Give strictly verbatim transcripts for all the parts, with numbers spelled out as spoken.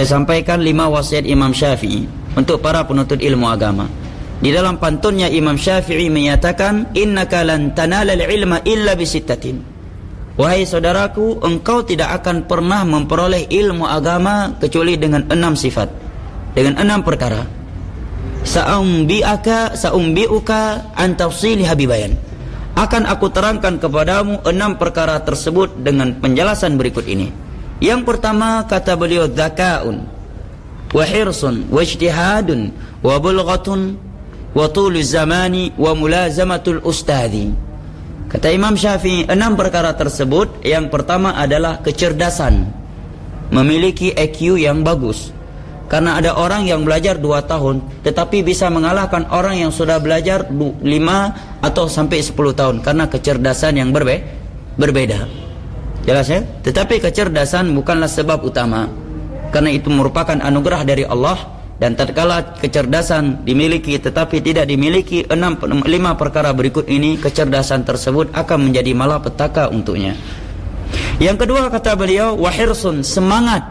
Saya sampaikan lima wasiat Imam Syafi'i untuk para penuntut ilmu agama. Di dalam pantunnya Imam Syafi'i menyatakan, innaka lan tanalal ilma illa bisittatin. Wahai saudaraku, engkau tidak akan pernah memperoleh ilmu agama kecuali dengan enam sifat, dengan enam perkara. Sa'umbi'aka sa'umbi'uka an tafsili habibayan. Akan aku terangkan kepadamu enam perkara tersebut dengan penjelasan berikut ini. Yang pertama, kata beliau, dzakaun wa hirsun wa ijtihadun wa bulghatun wa tulu zamani wa mulazamatul ustadhi. Kata Imam Syafi'i, enam perkara tersebut, yang pertama adalah kecerdasan, memiliki I Q yang bagus. Karena ada orang yang belajar dua tahun tetapi bisa mengalahkan orang yang sudah belajar lima atau sampai sepuluh tahun, karena kecerdasan yang berbe berbeda. Jelas ya? Tetapi kecerdasan bukanlah sebab utama, karena itu merupakan anugerah dari Allah. Dan tatkala kecerdasan dimiliki tetapi tidak dimiliki enam lima perkara berikut ini, kecerdasan tersebut akan menjadi malapetaka untuknya. Yang kedua, kata beliau, wahirsun, semangat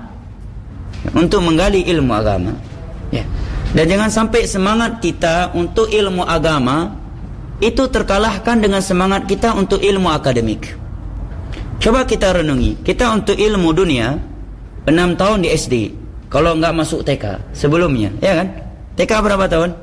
untuk menggali ilmu agama. Ya. Dan jangan sampai semangat kita untuk ilmu agama itu terkalahkan dengan semangat kita untuk ilmu akademik. Coba kita renungi, kita untuk ilmu dunia enam tahun di S D. Kalau enggak masuk T K sebelumnya, ya kan? T K berapa tahun?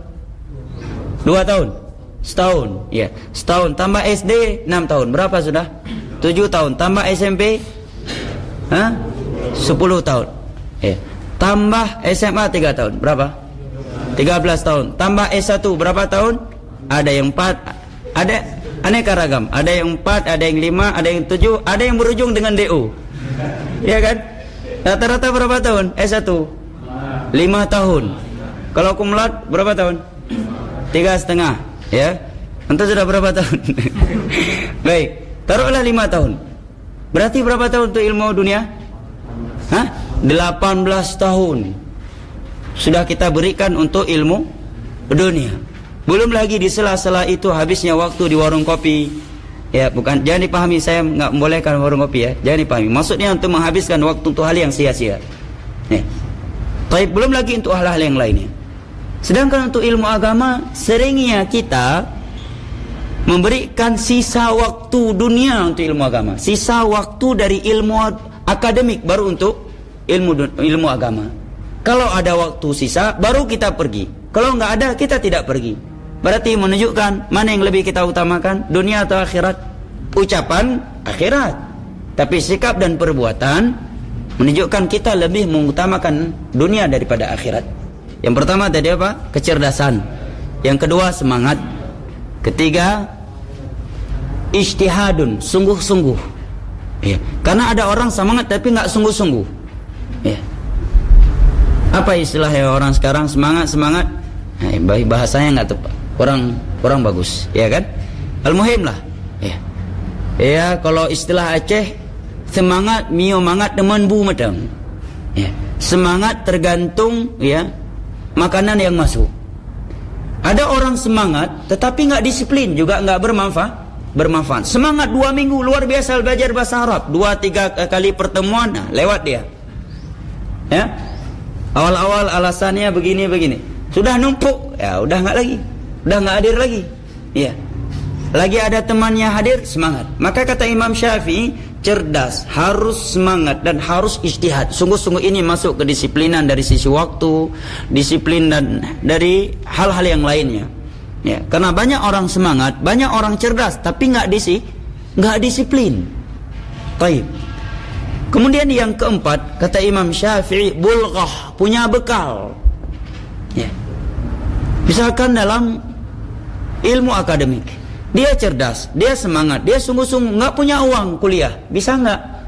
Dua tahun. Setahun, ya. Setahun tambah S D enam tahun. Berapa sudah? Tujuh tahun. Tambah S M P, hah? Sepuluh tahun. Ya. Tambah S M A tiga tahun. Berapa? Tiga belas tahun. Tambah S satu berapa tahun? Ada yang empat, ada aneka ragam. Ada yang empat, ada yang lima, ada yang tujuh, ada yang berujung dengan D U. Ya kan? Rata-rata berapa tahun? S satu lima tahun. Kalau kumulat berapa tahun? Tiga setengah. Ya. Entah sudah berapa tahun? Baik, taruhlah lima tahun. Berarti berapa tahun untuk ilmu dunia? Hah? delapan belas tahun sudah kita berikan untuk ilmu dunia. Belum lagi di sela-sela itu habisnya waktu di warung kopi. Ya, bukan, jangan dipahami saya enggak membolehkan warung kopi ya. Jangan dipahami. Maksudnya untuk menghabiskan waktu untuk hal yang sia-sia. Nih. Tapi belum lagi untuk hal-hal yang lainnya. Sedangkan untuk ilmu agama, seringnya kita memberikan sisa waktu dunia untuk ilmu agama, sisa waktu dari ilmu akademik baru untuk ilmu ilmu agama. Kalau ada waktu sisa, baru kita pergi. Kalau enggak ada, kita tidak pergi. Berarti menunjukkan mana yang lebih kita utamakan, dunia atau akhirat? Ucapan akhirat, tapi sikap dan perbuatan menunjukkan kita lebih mengutamakan dunia daripada akhirat. Yang pertama tadi apa? Kecerdasan. Yang kedua, semangat. Ketiga, ijtihadun, sungguh-sungguh. Ya. Karena ada orang semangat tapi nggak sungguh-sungguh. Ya. Apa istilahnya orang sekarang, semangat semangat? Nah, bahasanya nggak tepat. Kurang kurang bagus, ya kan? Al-muhim lah. Ya. Ya, kalau istilah Aceh, semangat mio mangat teman bu madang. Ya. Semangat tergantung ya makanan yang masuk. Ada orang semangat tetapi nggak disiplin, juga nggak bermanfaat. Bermanfaat. Semangat dua minggu luar biasa belajar bahasa Arab, dua tiga kali pertemuan, nah, lewat dia. Ya. Awal-awal alasannya begini begini. Sudah numpuk, ya udah nggak lagi. Udah nggak hadir lagi. Iya. Lagi ada temannya hadir, semangat. Maka kata Imam Syafi'i, cerdas, harus semangat dan harus ijtihad. Sungguh-sungguh ini masuk kedisiplinan dari sisi waktu, disiplin dan dari hal-hal yang lainnya. Ya, karena banyak orang semangat, banyak orang cerdas, tapi nggak disi, nggak disiplin. Baik. Kemudian yang keempat, kata Imam Syafi'i, bulghah, punya bekal. Ya. Misalkan dalam ilmu akademik, dia cerdas, dia semangat, dia sungguh-sungguh, nggak punya uang kuliah, bisa nggak?